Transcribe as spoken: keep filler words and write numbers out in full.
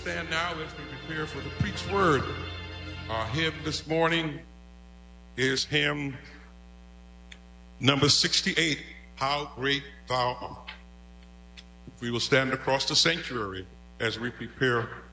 stand now as we prepare for the preached word. Our hymn this morning is hymn number sixty-eight, How Great Thou Art. We will stand across the sanctuary as we prepare